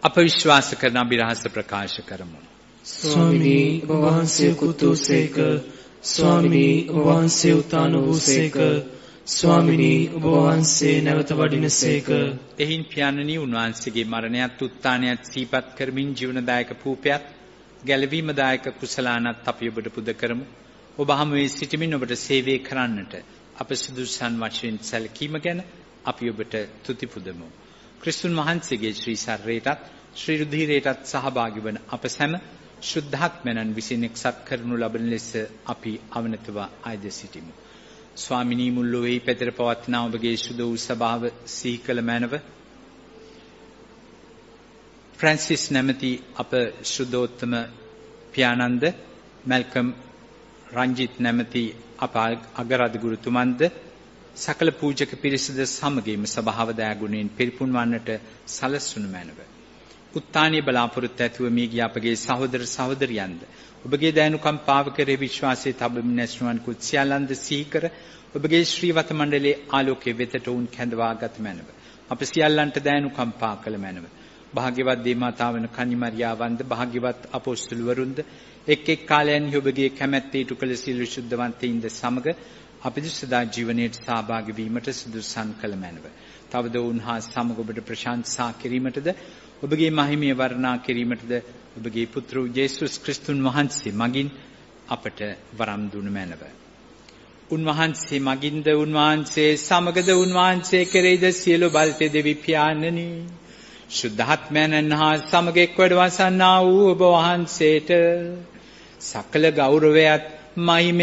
අප විශ්වාස කරන අභිරහස ප්‍රකාශ කරමු. ස්වාමිනී ඔබ වහන්සේ කුතුසේක, ස්වාමිනී ඔබ වහන්සේ උත්තාන වූසේක, ස්වාමිනී ඔබ වහන්සේ නැවත වඩිනසේක. එහින් පියාණනි උන්වහන්සේගේ මරණයත් උත්ථානයත් සිහිපත් කරමින් ජීවනදායක පූපයත් ගැලවීමදායක කුසලානත් අපි ඔබට පුද කරමු. ඔබ හමුවේ සිටමින් ඔබට සේවය කරන්නට අප සුදුසුසන් වශයෙන් සැලකීම ගැන අපි ඔබට තුති පුදමු. ක්‍රිස්තුන් වහන්සේගේ ශ්‍රී ශරීරයටත් ශ්‍රී රුධිරයටත් සහභාගී වන අප සැම ශුද්ධාත්මයන් විසින් එක්සත් කරනු ලබන ලෙස අපි අවනතව ආයද සිටිමු. ස්වාමිනී මුල්ලොවෙහි පැතර පවත්නා ඔබගේ සුද වූ සභාව සිහි කළ මැනව ෆ්‍රැන්සිස් නැමැති අප ශුද්ධෝත්තම පියාණන්ද, මැල්කම් රංජිත් නැමැති අප අගරාධ ගුරුතුමන්ද, සකල පූජක පිරිසද සමගින්ම සභාව දයාගුණයෙන් පිරිපුන් වන්නට සලස්වනු මැනව. උත්තානීය බලාපොරොත්තු ඇතුව මිය ගිය අපගේ සහෝදර සහෝදරියන්ද ඔබගේ දයනුකම් පාව කරේ විශ්වාසයේ තබමින් නැස්නුවන් කුත් සියල්ලන්ද සිහි කර ඔබගේ ශ්‍රීවත මණ්ඩලයේ ආලෝකයේ වෙතට උන් කැඳවාගත් මැනව. අප සියල්ලන්ට දයනුකම් පා කළ මැනව. භාග්‍යවත් දේවමාතාවන කන්නිමරියාවන්ද, භාග්‍යවත් අපොස්තුලවරුන්ද එක් එක් කාලයන්හි ඔබගේ කැමැත්තේ ඉටු කළ සියලු ශුද්ධවන්තයින්ද සමග අපිට සදා ජීවනයේ සහභාගී වීමට සුදුසුසන් කළ මැනව. තවද උන්හා සමග ඔබට ප්‍රශංසා කිරීමටද ඔබගේ මහිමය වර්ණනා කිරීමටද ඔබගේ පුත්‍ර යේසුස් ක්‍රිස්තුන් වහන්සේ මගින් අපට වරම් දුන මැනව. උන්වහන්සේ මගින්ද, උන්වහන්සේ සමගද, උන්වහන්සේ කෙරෙහිද සියලු බල්තේ දෙවි පියාණනි, ශුද්ධාත්මයන් හා සමග එක් වැඩ වසන්නා වූ ඔබ වහන්සේට සකල ගෞරවයත් මහිමය